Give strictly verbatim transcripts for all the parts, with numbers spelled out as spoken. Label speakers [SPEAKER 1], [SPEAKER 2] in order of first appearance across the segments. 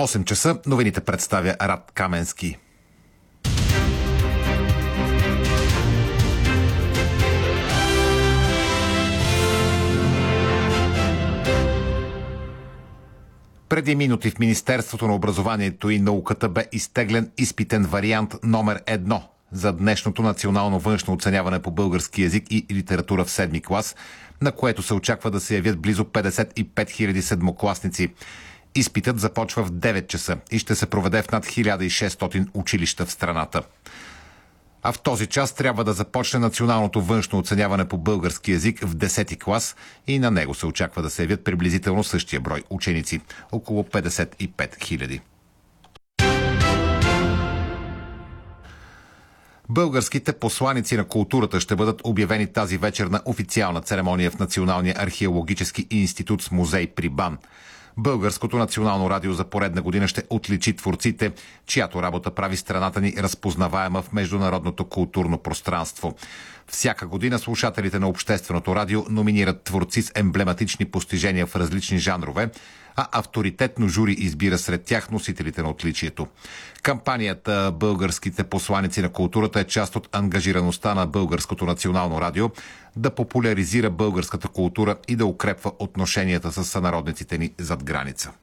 [SPEAKER 1] осем часа новините представя Рад Каменски. Преди минути в Министерството на образованието и науката бе изтеглен изпитен вариант номер едно за днешното национално външно оценяване по български език и литература в седми клас, на което се очаква да се явят близо петдесет и пет хиляди седмокласници. Изпитът започва в девет часа и ще се проведе в над хиляда и шестстотин училища в страната. А в този час трябва да започне националното външно оценяване по български език в десети клас и на него се очаква да се явят приблизително същия брой ученици – около петдесет и пет хиляди. Българските посланици на културата ще бъдат обявени тази вечер на официална церемония в Националния археологически институт с музей при БАН. Българското национално радио за поредна година ще отличи творците, чиято работа прави страната ни разпознаваема в международното културно пространство. Всяка година слушателите на Общественото радио номинират творци с емблематични постижения в различни жанрове, а авторитетно жури избира сред тях носителите на отличието. Кампанията «Българските посланици на културата» е част от ангажираността на Българското национално радио да популяризира българската култура и да укрепва отношенията с сънародниците ни зад граница.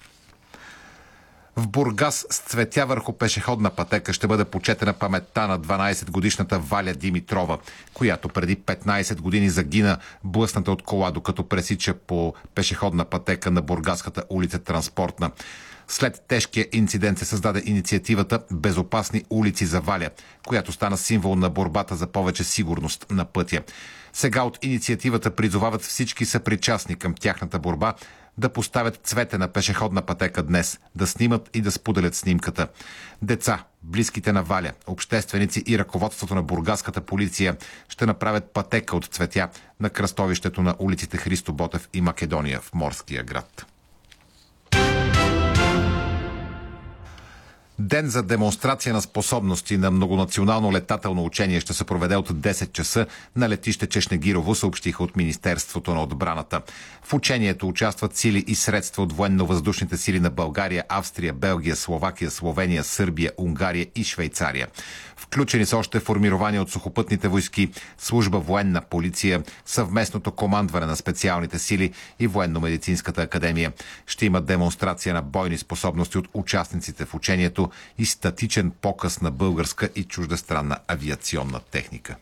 [SPEAKER 1] В Бургас с цветя върху пешеходна пътека ще бъде почетена паметта на дванадесетгодишната Валя Димитрова, която преди петнадесет години загина, блъсната от кола, докато пресича по пешеходна пътека на бургаската улица Транспортна. След тежкия инцидент се създаде инициативата «Безопасни улици за Валя», която стана символ на борбата за повече сигурност на пътя. Сега от инициативата призовават всички съпричастни към тяхната борба да поставят цвете на пешеходна пътека днес, да снимат и да споделят снимката. Деца, близките на Валя, общественици и ръководството на бургаската полиция ще направят пътека от цветя на кръстовището на улиците Христо Ботев и Македония в Морския град. Ден за демонстрация на способности на многонационално летателно учение ще се проведе от десет часа на летище Чешнегирово, съобщиха от Министерството на отбраната. В учението участват сили и средства от военно-въздушните сили на България, Австрия, Белгия, Словакия, Словения, Сърбия, Унгария и Швейцария. Включени са още формирования от сухопътните войски, служба военна полиция, съвместното командване на специалните сили и военно-медицинската академия. Ще има демонстрация на бойни способности от участниците в учението и статичен показ на българска и чуждестранна авиационна техника.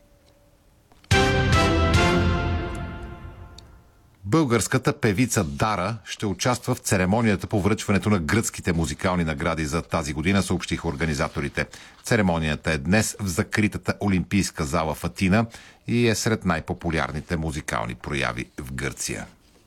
[SPEAKER 1] Българската певица Дара ще участва в церемонията по връчването на гръцките музикални награди за тази година, съобщиха организаторите. Церемонията е днес в закритата Олимпийска зала в Атина и е сред най-популярните музикални прояви в Гърция.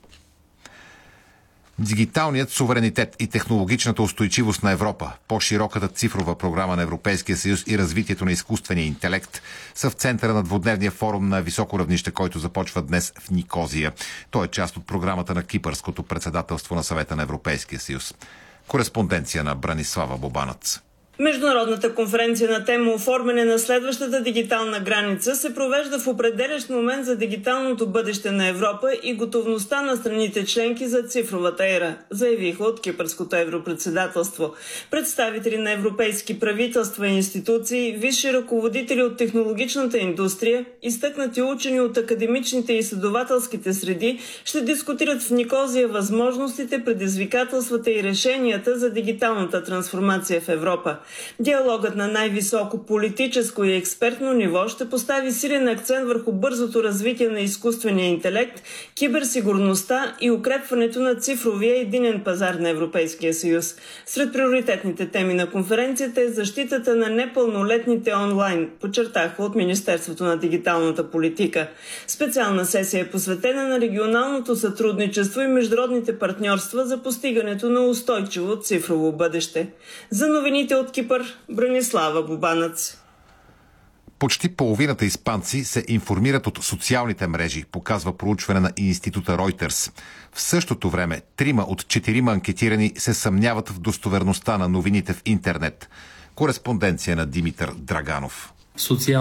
[SPEAKER 1] Дигиталният суверенитет и технологичната устойчивост на Европа, по-широката цифрова програма на Европейския съюз и развитието на изкуствения интелект са в центъра на двудневния форум на високо равнище, който започва днес в Никозия. Той е част от програмата на Кипърското председателство на Съвета на Европейския съюз. Кореспонденция на Бранислава Бобанац.
[SPEAKER 2] Международната конференция на тема оформяне на следващата дигитална граница се провежда в определящ момент за дигиталното бъдеще на Европа и готовността на страните членки за цифровата ера, заявиха от Кипърското европредседателство. Представители на европейски правителства и институции, висши ръководители от технологичната индустрия, изтъкнати учени от академичните и изследователските среди ще дискутират в Никозия възможностите, предизвикателствата и решенията за дигиталната трансформация в Европа. Диалогът на най-високо политическо и експертно ниво ще постави силен акцент върху бързото развитие на изкуствения интелект, киберсигурността и укрепването на цифровия единен пазар на Европейския съюз. Сред приоритетните теми на конференцията е защитата на непълнолетните онлайн, подчертаха от Министерството на дигиталната политика. Специална сесия е посветена на регионалното сътрудничество и международните партньорства за постигането на устойчиво цифрово бъдеще. За новините от Кипър, Бранислава Бобанац.
[SPEAKER 1] Почти половината испанци се информират от социалните мрежи, показва проучване на института Reuters. В същото време, трима от четирима анкетирани се съмняват в достоверността на новините в интернет. Кореспонденция на Димитър Драганов.
[SPEAKER 3] Социал